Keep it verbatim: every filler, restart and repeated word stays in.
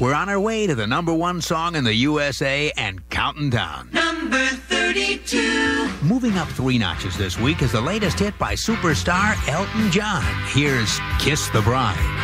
We're on our way to the number one song in the U S A and counting down. Number thirty-two. Moving up three notches this week is the latest hit by superstar Elton John. Here's Kiss the Bride.